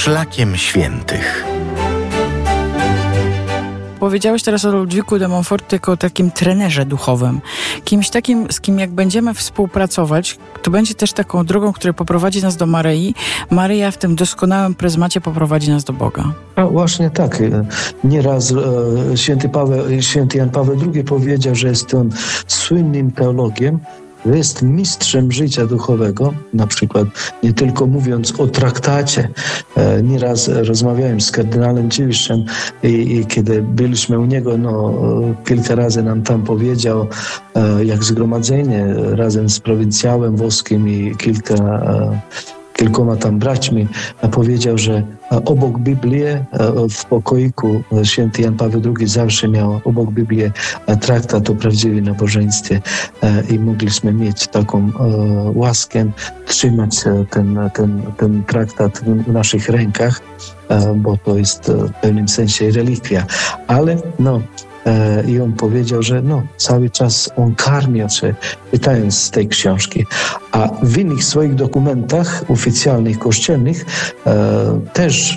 Szlakiem Świętych. Powiedziałeś teraz o Ludwiku de Montfort jako o takim trenerze duchowym. Kimś takim, z kim jak będziemy współpracować, to będzie też taką drogą, która poprowadzi nas do Maryi. Maryja w tym doskonałym pryzmacie poprowadzi nas do Boga. A właśnie tak. Nieraz święty Jan Paweł II powiedział, że jest on słynnym teologiem, jest mistrzem życia duchowego, na przykład nie tylko mówiąc o traktacie. Nieraz rozmawiałem z kardynałem Dziwiszem i kiedy byliśmy u niego, kilka razy nam tam powiedział, jak zgromadzenie razem z prowincjałem włoskim i kilkoma tam braćmi, powiedział, że obok Biblii w pokoiku święty Jan Paweł II zawsze miał obok Biblii traktat o prawdziwym nabożeństwie i mogliśmy mieć taką łaskę trzymać ten traktat w naszych rękach, bo to jest w pewnym sensie relikwia. Ale i on powiedział, że cały czas on karmił się, czytając z tej książki. A w innych swoich dokumentach oficjalnych, kościelnych też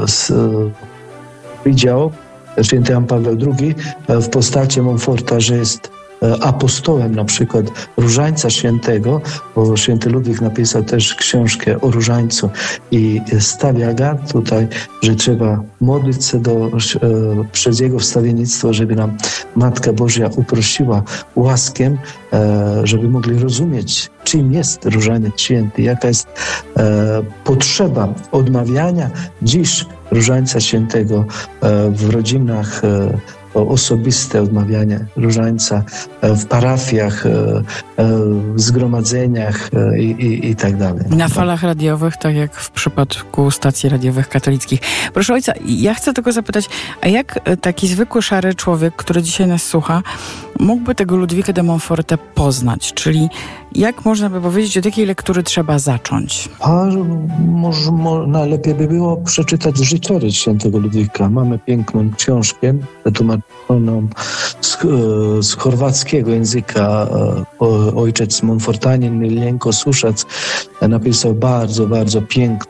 widział święty Jan Paweł II w postaci Montforta, że jest apostołem na przykład Różańca Świętego, bo święty Ludwik napisał też książkę o Różańcu i stawia go tutaj, że trzeba modlić się przez jego wstawiennictwo, żeby nam Matka Boża uprosiła łaskę, żeby mogli rozumieć, czym jest Różaniec Święty, jaka jest potrzeba odmawiania dziś Różańca Świętego w rodzinach, osobiste odmawianie Różańca w parafiach, w zgromadzeniach i tak dalej. Na falach radiowych, tak jak w przypadku stacji radiowych katolickich. Proszę ojca, ja chcę tylko zapytać, a jak taki zwykły szary człowiek, który dzisiaj nas słucha, mógłby tego Ludwika de Montforta poznać? Czyli jak można by powiedzieć, od jakiej lektury trzeba zacząć? Może najlepiej by było przeczytać życiorys świętego Ludwika. Mamy piękną książkę, wytłumaczoną z chorwackiego języka. Ojciec Montfortanin Miljenko Suszac napisał bardzo, bardzo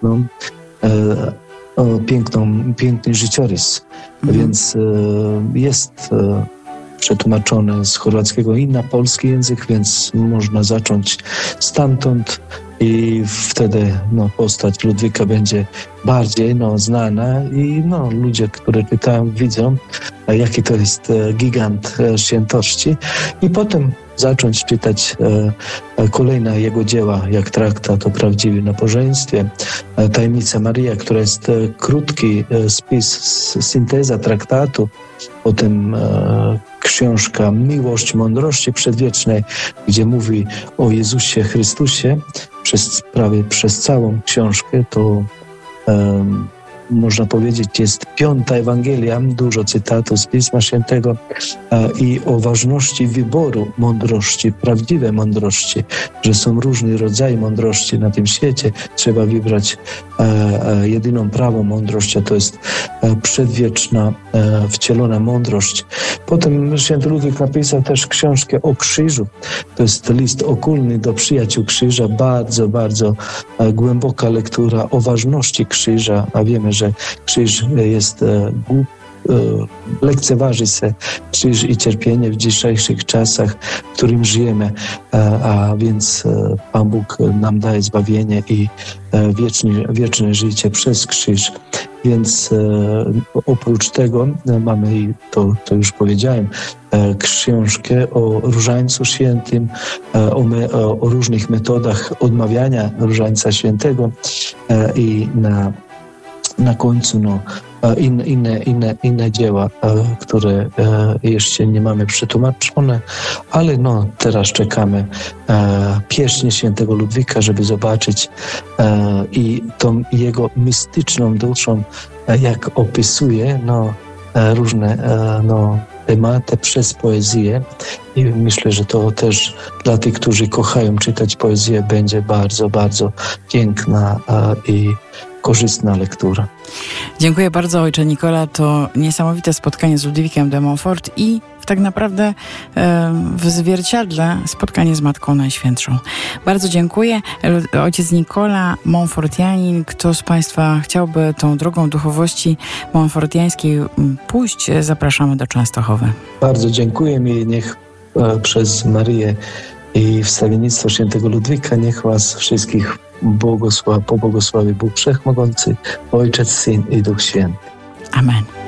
piękny życiorys. Więc jest przetłumaczone z chorwackiego i na polski język, więc można zacząć stamtąd i wtedy postać Ludwika będzie bardziej znana i ludzie, którzy czytają, widzą, jaki to jest gigant świętości i potem zacząć czytać kolejne jego dzieła, jak traktat o prawdziwym nabożeństwie, Tajemnica Maryja, która jest krótki spis, synteza traktatu, potem książka Miłość Mądrości Przedwiecznej, gdzie mówi o Jezusie Chrystusie prawie przez całą książkę. To można powiedzieć, jest 5. Ewangelia, dużo cytatów z Pisma Świętego i o ważności wyboru mądrości, prawdziwej mądrości, że są różne rodzaje mądrości na tym świecie. Trzeba wybrać jedyną prawą mądrość, a to jest przedwieczna, wcielona mądrość. Potem święty Ludwik napisał też książkę o krzyżu. To jest list ogólny do przyjaciół krzyża, bardzo, bardzo głęboka lektura o ważności krzyża, a wiemy, że krzyż jest lekceważy się krzyż i cierpienie w dzisiejszych czasach, w którym żyjemy, a więc Pan Bóg nam daje zbawienie i wieczne życie przez krzyż. Więc oprócz tego mamy, i to już powiedziałem, książkę o Różańcu Świętym, o różnych metodach odmawiania Różańca Świętego i na końcu inne dzieła, które jeszcze nie mamy przetłumaczone, ale teraz czekamy pieśń świętego Ludwika, żeby zobaczyć i tą jego mistyczną duszą, jak opisuje różne tematy przez poezję i myślę, że to też dla tych, którzy kochają czytać poezję, będzie bardzo, bardzo piękna i korzystna lektura. Dziękuję bardzo, ojcze Nikola. To niesamowite spotkanie z Ludwikiem de Montfort i w tak naprawdę w zwierciadle spotkanie z Matką Najświętszą. Bardzo dziękuję. Ojciec Nicola, Montfortianin. Kto z Państwa chciałby tą drogą duchowości montfortiańskiej pójść, zapraszamy do Częstochowy. Bardzo dziękuję i niech przez Maryję i wstawiennictwo świętego Ludwika niech was wszystkich pobłogosławi Bóg Wszechmogący, Ojciec, Syn i Duch Święty. Amen.